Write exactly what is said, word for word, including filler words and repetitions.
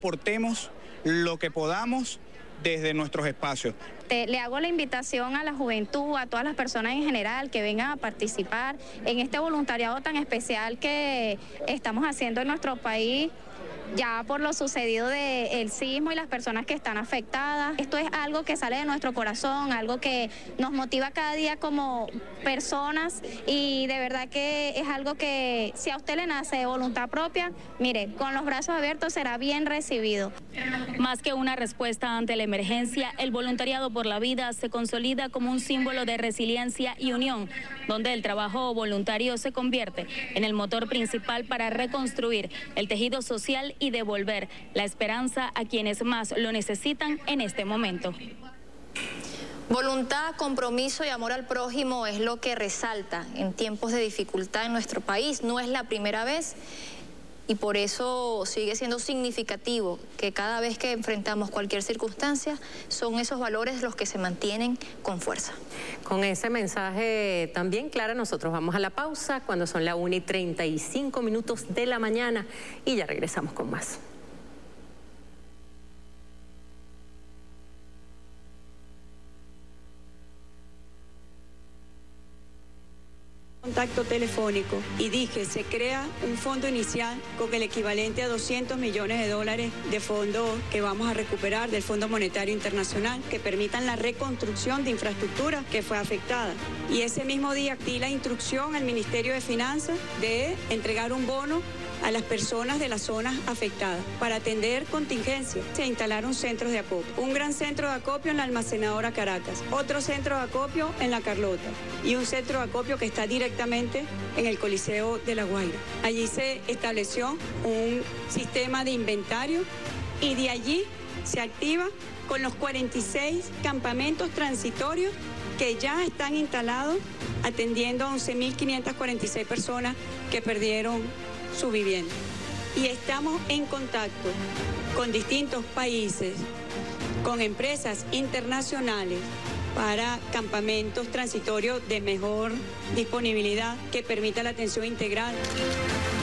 Aportemos lo que podamos desde nuestros espacios. Te, le hago la invitación a la juventud, a todas las personas en general que vengan a participar en este voluntariado tan especial que estamos haciendo en nuestro país, ya por lo sucedido del sismo y las personas que están afectadas. Esto es algo que sale de nuestro corazón, algo que nos motiva cada día como personas, y de verdad que es algo que, si a usted le nace de voluntad propia, mire, con los brazos abiertos será bien recibido. Más que una respuesta ante la emergencia, el voluntariado por la vida se consolida como un símbolo de resiliencia y unión, donde el trabajo voluntario se convierte en el motor principal para reconstruir el tejido social y devolver la esperanza a quienes más lo necesitan en este momento. Voluntad, compromiso y amor al prójimo es lo que resalta en tiempos de dificultad en nuestro país. No es la primera vez y por eso sigue siendo significativo que cada vez que enfrentamos cualquier circunstancia son esos valores los que se mantienen con fuerza. Con ese mensaje también, Clara, nosotros vamos a la pausa cuando son las una y treinta y cinco minutos de la mañana y ya regresamos con más. Contacto telefónico y dije, se crea un fondo inicial con el equivalente a doscientos millones de dólares de fondo que vamos a recuperar del Fondo Monetario Internacional, que permitan la reconstrucción de infraestructura que fue afectada. Y ese mismo día di la instrucción al Ministerio de Finanzas de entregar un bono a las personas de las zonas afectadas para atender contingencias. Se instalaron centros de acopio. Un gran centro de acopio en la almacenadora Caracas, otro centro de acopio en la Carlota y un centro de acopio que está directamente en el Coliseo de La Guaira. Allí se estableció un sistema de inventario y de allí se activa con los cuarenta y seis campamentos transitorios que ya están instalados atendiendo a once mil quinientas cuarenta y seis personas que perdieron su vivienda. Y estamos en contacto con distintos países, con empresas internacionales para campamentos transitorios de mejor disponibilidad que permita la atención integral.